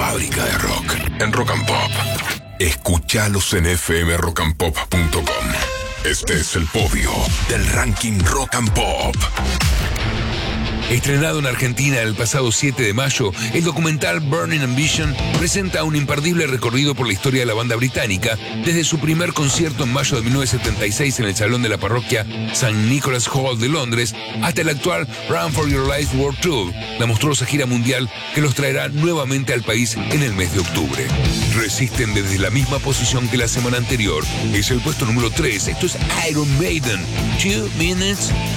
fábrica de rock en Rock and Pop. Escúchalos en fmrockandpop.com. Este es el podio del ranking Rock and Pop. Estrenado en Argentina el pasado 7 de mayo, el documental Burning Ambition presenta un imperdible recorrido por la historia de la banda británica, desde su primer concierto en mayo de 1976 en el salón de la parroquia St. Nicholas Hall de Londres, hasta el actual Run for Your Life World Tour, la monstruosa gira mundial que los traerá nuevamente al país en el mes de octubre. Resisten desde la misma posición que la semana anterior. Es el puesto número 3. Esto es Iron Maiden, 2 Minutes